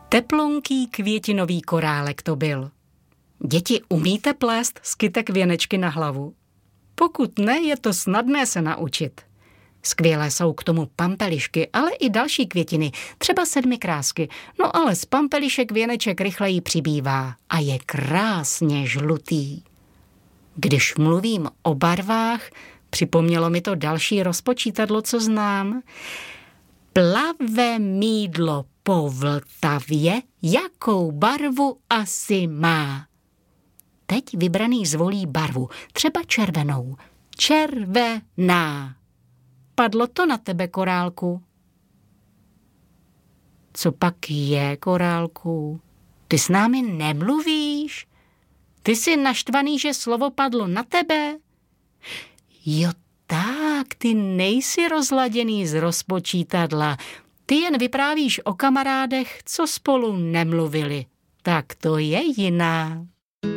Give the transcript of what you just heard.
Teplonký květinový korálek to byl. Děti, umíte plést z kytek věnečky na hlavu? Pokud ne, je to snadné se naučit. Skvělé jsou k tomu pampelišky, ale i další květiny, třeba sedmikrásky. No ale z pampelišek věneček rychleji přibývá a je krásně žlutý. Když mluvím o barvách, připomnělo mi to další rozpočítadlo, co znám. Plave mýdlo po Vltavě, jakou barvu asi má? Teď vybraný zvolí barvu, třeba červenou. Červená. Padlo to na tebe, korálku? Co pak je, korálku? Ty s námi nemluvíš? Ty jsi naštvaný, že slovo padlo na tebe? Jo tak, ty nejsi rozladěný z rozpočítadla. Ty jen vyprávíš o kamarádech, co spolu nemluvili. Tak to je jiná.